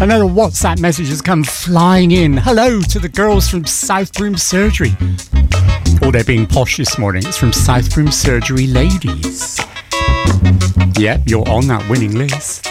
Another WhatsApp message has come flying in. Hello to the girls from Southbroom Surgery. Oh, they're being posh this morning. It's from Southbroom Surgery ladies. Yep, you're on that winning list.